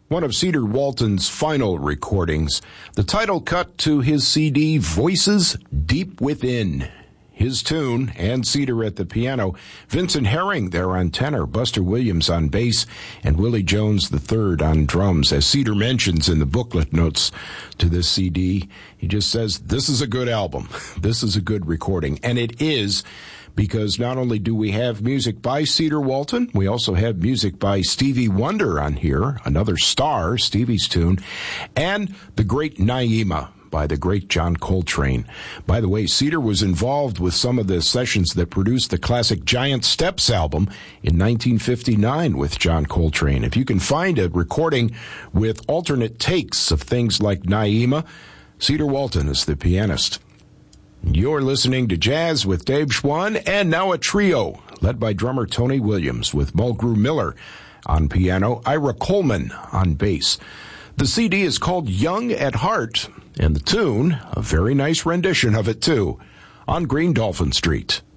one of Cedar Walton's final recordings, the title cut to his CD, Voices Deep Within. His tune, and Cedar at the piano, Vincent Herring there on tenor, Buster Williams on bass, and Willie Jones III on drums. As Cedar mentions in the booklet notes to this CD, he just says, this is a good album. This is a good recording. And it is, because not only do we have music by Cedar Walton, we also have music by Stevie Wonder on here, another star, Stevie's tune, and the great Naima by the great John Coltrane. By the way, Cedar was involved with some of the sessions that produced the classic Giant Steps album in 1959 with John Coltrane. If you can find a recording with alternate takes of things like Naima, Cedar Walton is the pianist. You're listening to Jazz with Dave Schwann, and now a trio led by drummer Tony Williams with Mulgrew Miller on piano, Ira Coleman on bass. The CD is called Young at Heart, and the tune, a very nice rendition of it too, On Green Dolphin Street.